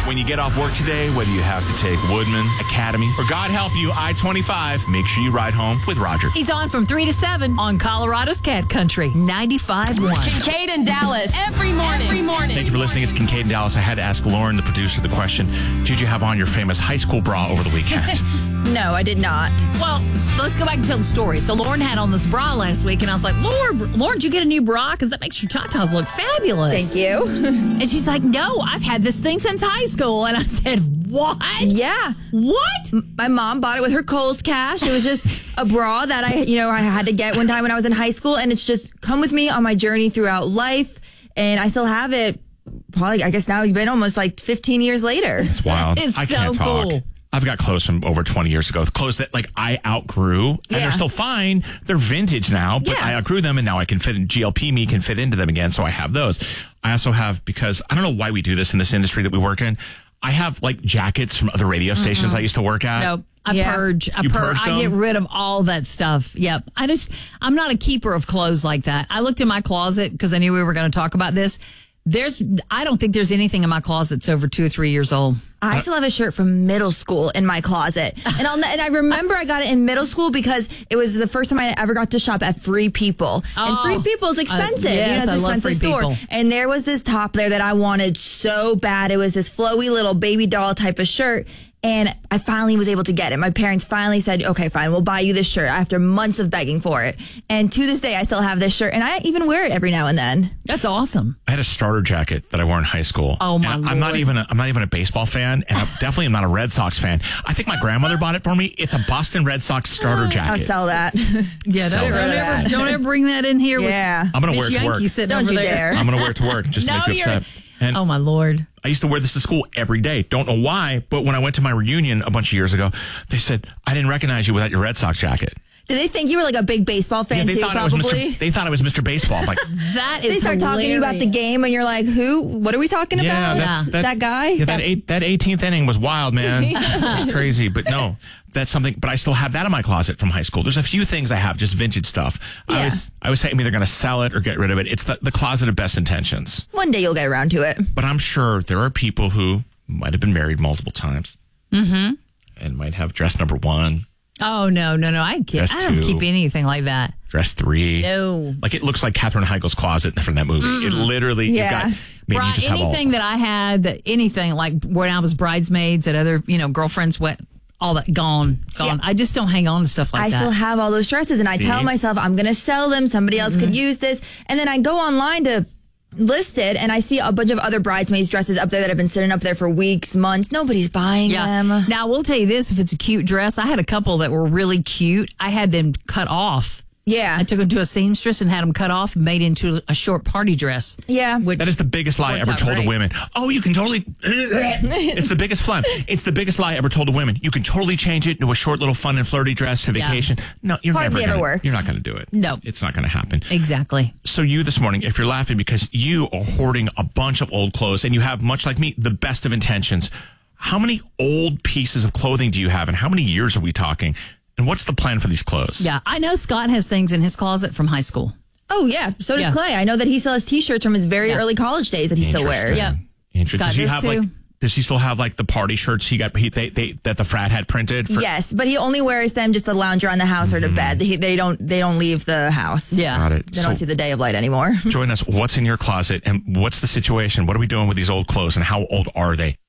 When you get off work today, whether you have to take Woodman, Academy, or God help you, I-25, make sure you ride home with Roger. He's on from 3 to 7 on Colorado's Cat Country, 95.1. Kincaid and Dallas, every morning. Thank you for listening. It's Kincaid and Dallas. I had to ask Lauren, the producer, the question, did you have on your famous high school bra over the weekend? No, I did not. Well, let's go back and tell the story. So Lauren had on this bra last week, and I was like, Lauren, did you get a new bra? Because that makes your tatas look fabulous. Thank you. And she's like, no, I've had this thing since high school. And I said, what? Yeah. What? My mom bought it with her Kohl's cash. It was just a bra that I had to get one time when I was in high school, and it's just come with me on my journey throughout life, and I still have it. Probably, I guess now it's been almost like 15 years later. It's wild. It's I so can't talk. cool. I've got clothes from over 20 years ago. Clothes that I outgrew, and they're still fine. They're vintage now, but I outgrew them, and now I can fit in. GLP me can fit into them again, so I have those. I also have, because I don't know why we do this in this industry that we work in, I have jackets from other radio stations I used to work at. Nope. I purge. I get rid of all that stuff. Yep. I'm not a keeper of clothes like that. I looked in my closet because I knew we were going to talk about this. I don't think there's anything in my closet that's over 2 or 3 years old. I still have a shirt from middle school in my closet. And I remember I got it in middle school because it was the first time I ever got to shop at Free People. And Free People is expensive. Yes, it's an I love expensive Free store. People. And there was this top there that I wanted so bad. It was this flowy little baby doll type of shirt. And I finally was able to get it. My parents finally said, okay, fine, we'll buy you this shirt after months of begging for it. And to this day, I still have this shirt, and I even wear it every now and then. That's awesome. I had a starter jacket that I wore in high school. Oh, my Lord. I'm not even a baseball fan, and I definitely am not a Red Sox fan. I think my grandmother bought it for me. It's a Boston Red Sox starter jacket. I'll sell that. Yeah, don't ever bring that in here. Yeah. I'm going to wear it to work. Don't you dare. I'm going to wear it to work just to make you upset. And oh, my Lord. I used to wear this to school every day. Don't know why, but when I went to my reunion a bunch of years ago, they said, I didn't recognize you without your Red Sox jacket. Did they think you were like a big baseball fan too, probably? They thought I was Mr. Baseball. Like, that is They start talking to you about the game, and you're like, who? What are we talking about? That guy? Yeah, that 18th inning was wild, man. It was crazy, but no. That's something, but I still have that in my closet from high school. There's a few things I have, just vintage stuff. Yeah. I always say I'm either going to sell it or get rid of it. It's the closet of best intentions. One day you'll get around to it. But I'm sure there are people who might have been married multiple times and might have dress number 1. Oh, no. I don't keep anything like that. Dress 3. No. Like, it looks like Katherine Heigl's closet from that movie. It literally, anything that I had, anything like when I was bridesmaids and other, girlfriends went, all that gone. See, I just don't hang on to stuff like that. I still have all those dresses, and I tell myself I'm going to sell them. Somebody else could use this. And then I go online to list it, and I see a bunch of other bridesmaids dresses up there that have been sitting up there for weeks, months. Nobody's buying them. Now, we'll tell you this. If it's a cute dress, I had a couple that were really cute. I had them cut off. Yeah. I took them to a seamstress and had them cut off and made into a short party dress. Yeah. That is the biggest lie ever told to women. Oh, you can totally... It's the biggest phlegm. It's the biggest lie ever told to women. You can totally change it into a short little fun and flirty dress to vacation. No, you're Hardly never ever gonna, works. You're not going to do it. No. It's not going to happen. Exactly. So you this morning, if you're laughing because you are hoarding a bunch of old clothes and you have, much like me, the best of intentions, how many old pieces of clothing do you have and how many years are we talking? And what's the plan for these clothes? Yeah, I know Scott has things in his closet from high school. Oh, yeah. So does Clay. I know that he still has T-shirts from his very early college days that he still wears. Yep. Interesting. Does he still have the party shirts that the frat had printed? Yes, but he only wears them just to lounge around the house or to bed. They don't leave the house. Yeah. Got it. They don't see the day of light anymore. Join us. What's in your closet and what's the situation? What are we doing with these old clothes and how old are they?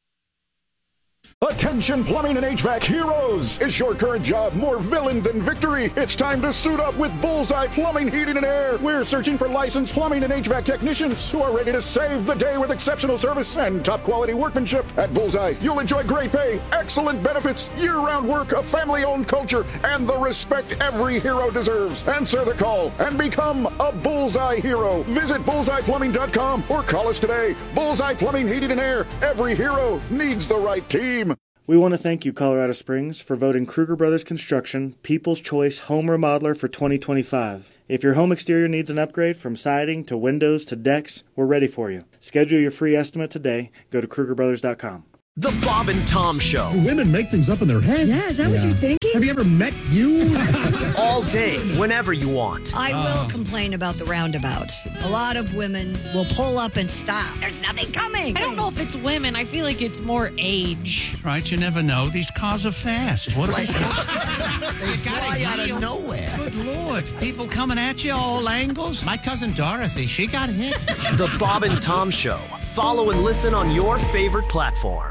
Attention plumbing and HVAC heroes! Is your current job more villain than victory? It's time to suit up with Bullseye Plumbing, Heating, and Air. We're searching for licensed plumbing and HVAC technicians who are ready to save the day with exceptional service and top quality workmanship. At Bullseye, you'll enjoy great pay, excellent benefits, year-round work, a family-owned culture, and the respect every hero deserves. Answer the call and become a Bullseye hero. Visit bullseyeplumbing.com or call us today. Bullseye Plumbing, Heating, and Air. Every hero needs the right team. We want to thank you, Colorado Springs, for voting Kruger Brothers Construction People's Choice Home Remodeler for 2025. If your home exterior needs an upgrade from siding to windows to decks, we're ready for you. Schedule your free estimate today. Go to KrugerBrothers.com. The Bob and Tom Show. Women make things up in their head. Yeah, is that what you're thinking? Have you ever met you? All day, whenever you want. I will complain about the roundabouts. A lot of women will pull up and stop. There's nothing coming. I don't know if it's women. I feel like it's more age. Right, you never know. These cars are fast. What are they? They fly out of nowhere. Good Lord. People coming at you all angles. My cousin Dorothy, she got hit. The Bob and Tom Show. Follow and listen on your favorite platform.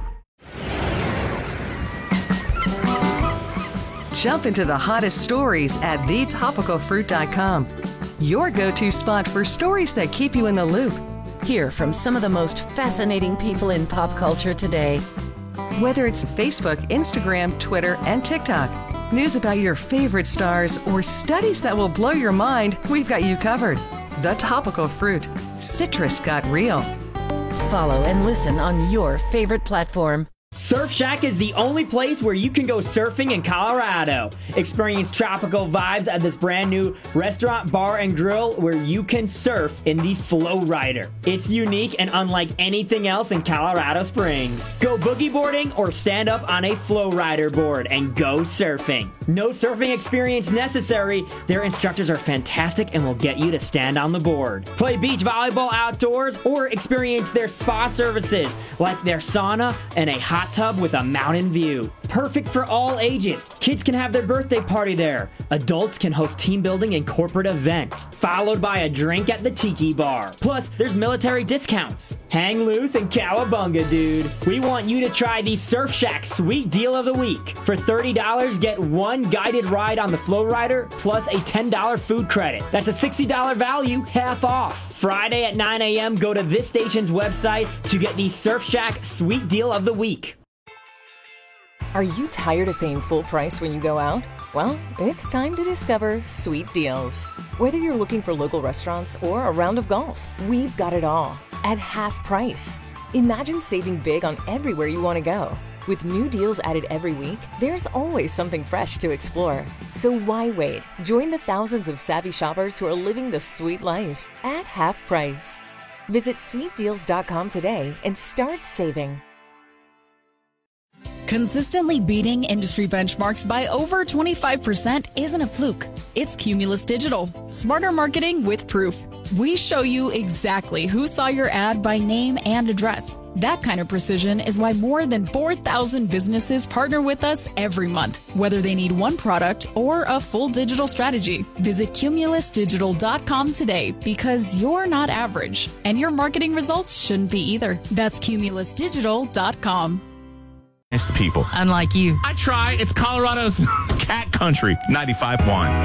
Jump into the hottest stories at thetopicalfruit.com. Your go-to spot for stories that keep you in the loop. Hear from some of the most fascinating people in pop culture today. Whether it's Facebook, Instagram, Twitter, and TikTok, news about your favorite stars, or studies that will blow your mind, we've got you covered. The Topical Fruit. Citrus got real. Follow and listen on your favorite platform. Surf Shack is the only place where you can go surfing in Colorado. Experience tropical vibes at this brand new restaurant, bar, and grill where you can surf in the Flow Rider. It's unique and unlike anything else in Colorado Springs. Go boogie boarding or stand up on a Flow Rider board and go surfing. No surfing experience necessary. Their instructors are fantastic and will get you to stand on the board. Play beach volleyball outdoors or experience their spa services like their sauna and a hot tub with a mountain view. Perfect for all ages. Kids can have their birthday party there. Adults can host team building and corporate events, followed by a drink at the Tiki Bar. Plus, there's military discounts. Hang loose and cowabunga, dude. We want you to try the Surf Shack Sweet Deal of the Week. For $30, get one guided ride on the Flow Rider plus a $10 food credit. That's a $60 value, half off. Friday at 9 a.m., go to this station's website to get the Surf Shack Sweet Deal of the Week. Are you tired of paying full price when you go out? Well, it's time to discover Sweet Deals. Whether you're looking for local restaurants or a round of golf, we've got it all at half price. Imagine saving big on everywhere you want to go. With new deals added every week, there's always something fresh to explore. So why wait? Join the thousands of savvy shoppers who are living the sweet life at half price. Visit sweetdeals.com today and start saving. Consistently beating industry benchmarks by over 25% isn't a fluke. It's Cumulus Digital. Smarter marketing with proof. We show you exactly who saw your ad by name and address. That kind of precision is why more than 4,000 businesses partner with us every month, whether they need one product or a full digital strategy. Visit cumulusdigital.com today because you're not average, and your marketing results shouldn't be either. That's cumulusdigital.com. It's the people. Unlike you. I try. It's Colorado's cat country, 95.1.